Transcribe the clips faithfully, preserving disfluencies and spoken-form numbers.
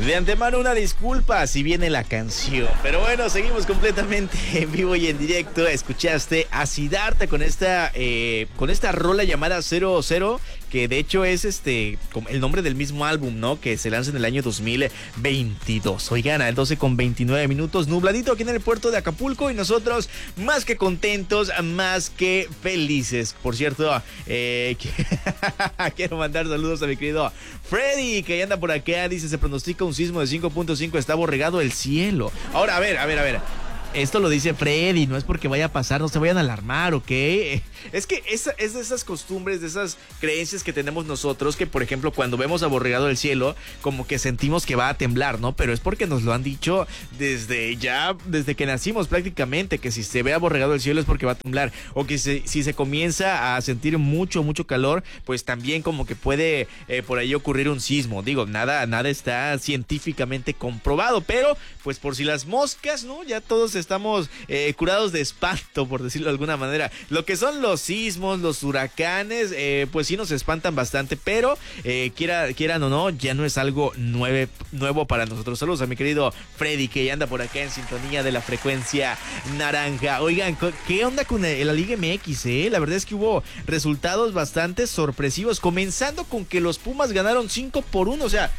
De antemano una disculpa si viene la canción. Pero bueno, seguimos completamente en vivo y en directo. Escuchaste a Siddhartha con esta eh, con esta rola llamada cero cero, que de hecho es este el nombre del mismo álbum, ¿no? Que se lanza en el año dos mil veintidós. Oigan, al doce con veintinueve minutos, nubladito aquí en el puerto de Acapulco y nosotros más que contentos, más que felices. Por cierto, eh, quiero mandar saludos a mi querido Freddy, que anda por acá. Dice, se pronostica un sismo de cinco punto cinco, está borregado el cielo. Ahora, a ver, a ver, a ver. Esto lo dice Freddy, no es porque vaya a pasar, no se vayan a alarmar, ¿ok? Es que es, es de esas costumbres, de esas creencias que tenemos nosotros, que por ejemplo cuando vemos aborregado el cielo, como que sentimos que va a temblar, ¿no? Pero es porque nos lo han dicho desde ya, desde que nacimos prácticamente, que si se ve aborregado el cielo es porque va a temblar, o que si, si se comienza a sentir mucho, mucho calor, pues también como que puede eh, por ahí ocurrir un sismo. Digo, nada, nada está científicamente comprobado, pero pues por si las moscas, ¿no? Ya todos estamos eh, curados de espanto, por decirlo de alguna manera. Lo que son los sismos, los huracanes, eh, pues sí nos espantan bastante, pero eh, quiera, quieran o no, ya no es algo nueve, nuevo para nosotros. Saludos a mi querido Freddy, que anda por acá en sintonía de la frecuencia naranja. Oigan, ¿qué onda con la Liga M X? Eh? La verdad es que hubo resultados bastante sorpresivos, comenzando con que los Pumas ganaron cinco por uno, o sea,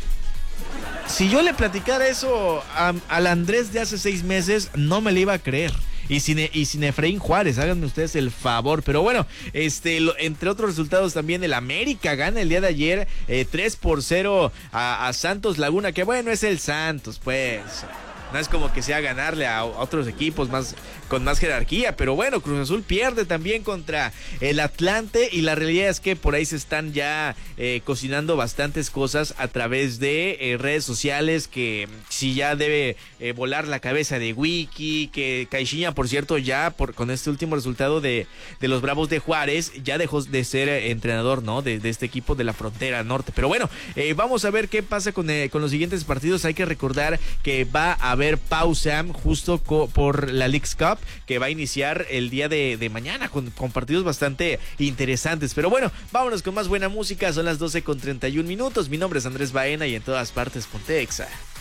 si yo le platicara eso a, al Andrés de hace seis meses, no me le iba a creer. Y sin, y sin Efraín Juárez, háganme ustedes el favor. Pero bueno, este, lo, entre otros resultados también el América gana el día de ayer eh, tres por cero a, a Santos Laguna, que bueno, es el Santos, pues. No es como que sea ganarle a otros equipos más con más jerarquía, pero bueno, Cruz Azul pierde también contra el Atlante y la realidad es que por ahí se están ya eh, cocinando bastantes cosas a través de eh, redes sociales, que si ya debe eh, volar la cabeza de Wiki, que Caixinha, por cierto, ya por con este último resultado de, de los Bravos de Juárez, ya dejó de ser eh, entrenador, ¿no? De, de este equipo de la frontera norte. Pero bueno, eh, vamos a ver qué pasa con, eh, con los siguientes partidos. Hay que recordar que va a haber pausa justo co- por la Leagues Cup, que va a iniciar el día de, de mañana con, con partidos bastante interesantes. Pero bueno, vámonos con más buena música. Son las doce con treinta y un minutos. Mi nombre es Andrés Baena y en todas partes Ponte Exa.